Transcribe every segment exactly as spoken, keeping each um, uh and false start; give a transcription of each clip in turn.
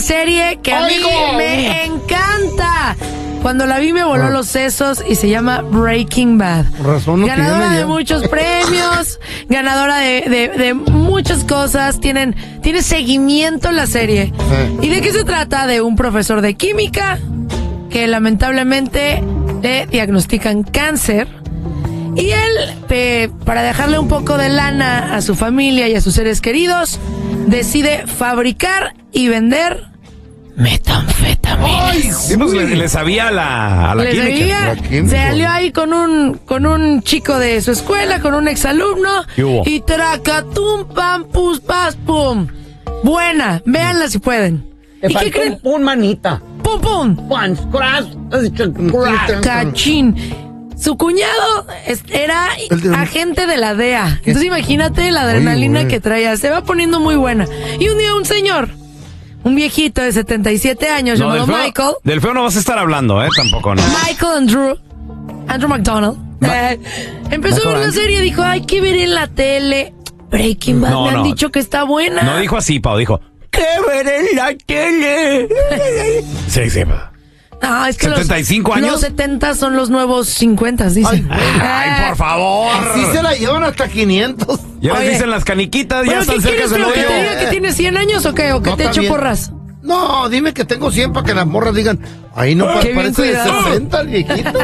serie que a mí ¡Oigo! me encanta. Cuando la vi me voló Ah. los sesos y se llama Breaking Bad. Razón no Ganadora tiene de ya. muchos premios, ganadora de, de, de muchas cosas. Tienen, tiene seguimiento la serie. Eh. ¿Y de qué se trata? De un profesor de química que lamentablemente le diagnostican cáncer. Y él, eh, para dejarle un poco de lana a su familia y a sus seres queridos, decide fabricar y vender metanfetamina. Sí, pues le, le sabía a la, a la Le química. seguía, La química. se alió ahí con un con un chico de su escuela, con un exalumno. ¿Qué hubo? Y tracatum, pam, pus, pas, pum. Buena, véanla si pueden. Te ¿Y qué faltó creen? un, un manita. Pum, pum. Once, crash, crash. Cachín. Su cuñado es- era El de- agente de la D E A. Entonces imagínate la adrenalina güey. que traía. Se va poniendo muy buena. Y un día un señor, un viejito de setenta y siete años No, llamado del, feo, Michael. del feo no vas a estar hablando, ¿eh? Tampoco, ¿no? Michael Andrew, Andrew McDonald, eh, empezó a ver la serie y dijo, hay que ver en la tele Breaking Bad, No, me han no. dicho que está buena. No dijo así, Pau, dijo, ¿qué ver en la tele? Sí, sí, pa. No, es que ¿setenta y cinco los, años? los setenta son los nuevos cincuenta, dicen. Ay, Ay, por favor. Así se la llevan hasta quinientos. Ya Oye. les dicen las caniquitas, ya Bueno, están ¿qué cerca quieres del pero que hoyo. te diga que tienes cien años o qué? ¿O que No, te está echo bien. porras? No, dime que tengo cien para que las morras digan, ahí no pa- Qué bien parece de cuidado. sesenta el viejito.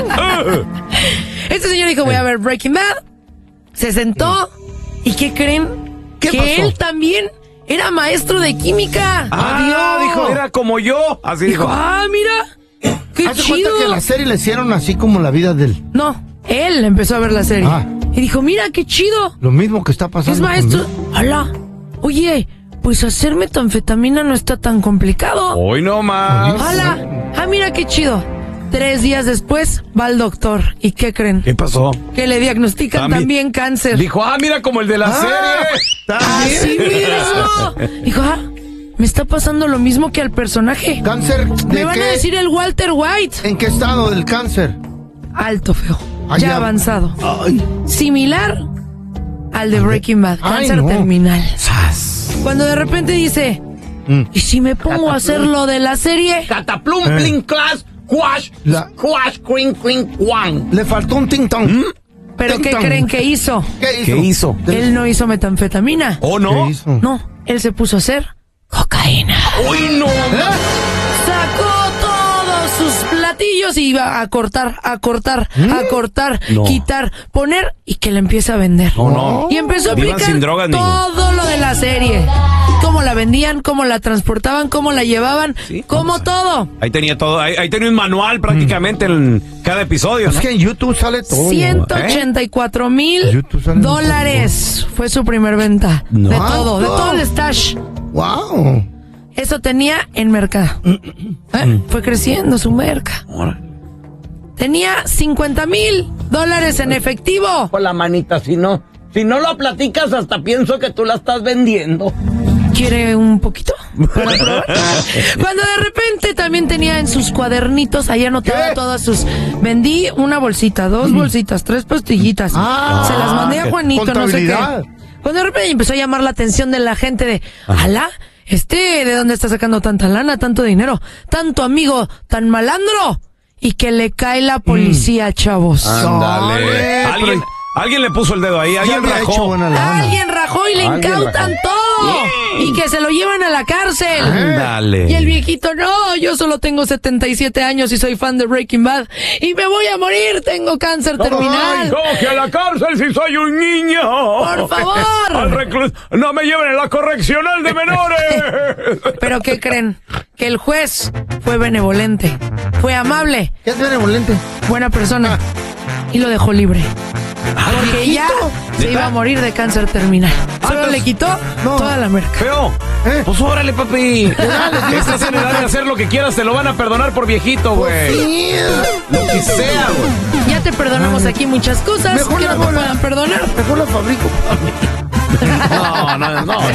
Este señor dijo, voy a ver Breaking Bad. Se sentó. ¿Y qué creen? ¿Qué que pasó? él también era maestro de química. Ah, dijo, era como yo. Así Dijo, dijo. ah, mira, qué Hace chido. cuenta que la serie le hicieron así como la vida de él. No, él empezó a ver la serie. Ah. Y dijo, mira, qué chido. Lo mismo que está pasando. Es maestro. conmigo. Hola. Oye, pues hacer metanfetamina no está tan complicado. Hoy no más. Hola. Ah, mira, qué chido. Tres días después va al doctor. ¿Y qué creen? ¿Qué pasó? Que le diagnostican También- también cáncer. Dijo, ah, mira como el de la Ah, serie. Así mismo. Dijo, ah, me está pasando lo mismo que al personaje. ¿Cáncer de Me van qué? a decir el Walter White. ¿En qué estado del cáncer? Alto, feo. Ah, ya ya. avanzado. Ay, Similar al de Breaking Bad. Ay, Cáncer no. terminal. Sas. Cuando de repente dice, Mm. ¿y si me pongo a hacer lo de la serie? Cataplum, Eh. plin, clash, quash, La- quash, queen, queen, quang. le faltó un tintón. ¿Pero qué Ting-tong. creen que hizo? ¿Qué hizo? ¿Qué hizo? Del- Él no hizo metanfetamina. ¿Oh, no? ¿Qué hizo? No, él se puso a hacer cocaína. ¡Uy, no! Sacó todos sus platillos y iba a cortar, a cortar, a cortar, No. quitar, poner y que la empiece a vender. No, no. Y empezó a Vivan aplicar sin drogas, niño. todo lo de la serie. Cómo la vendían, cómo la transportaban, cómo la llevaban, Sí, cómo vamos a- todo. Ahí tenía todo, ahí, ahí tenía un manual prácticamente en cada episodio, ¿no? Es que en YouTube sale todo. ciento ochenta y cuatro mil YouTube sale dólares fue su primer venta. No. De todo, de ¿Cuánto? todo el stash. Wow. Eso tenía en merca. ¿Eh? Fue creciendo su merca. Ahora. Tenía cincuenta mil dólares en efectivo. Con la manita, si no, si no lo platicas, hasta pienso que tú la estás vendiendo. ¿Quiere un poquito? Para probar? Cuando de repente también tenía en sus cuadernitos, ahí anotaba ¿Qué? todas sus... Vendí una bolsita, dos bolsitas, tres pastillitas. Ah, Se las mandé a Juanito, no sé qué. contabilidad. Cuando de repente empezó a llamar la atención de la gente de... ¡Alá! Este, ¿de dónde está sacando tanta lana, tanto dinero? Tanto amigo, tan malandro. Y que le cae la policía, chavos. Ándale. Dale, ¿Alguien, pero- alguien le puso el dedo ahí, Ya alguien había hecho rajó. buena lana. Alguien rajó y le Alguien incautan rajó. todo. Y que se lo llevan a la cárcel. Ándale. Y el viejito, no, yo solo tengo setenta y siete años y soy fan de Breaking Bad. Y me voy a morir, tengo cáncer terminal. ¡Coge a la cárcel si soy un niño! Por favor. Al reclus- ¡No me lleven a la correccional de menores! Pero ¿qué creen? Que el juez fue benevolente, fue amable, ¿Qué es benevolente? buena persona. Y lo dejó libre. Porque ya se iba a morir de cáncer terminal. Solo Antes- le quitó No. toda la merca. Feo, ¿Eh? pues órale, papi. Dale, Estás en edad de hacer lo que quieras, te lo van a perdonar por viejito, güey. Sí. Lo que sea, güey. Ya te perdonamos aquí muchas cosas Mejor que la no te bola. puedan perdonar. Mejor la fabrico. No, no, no.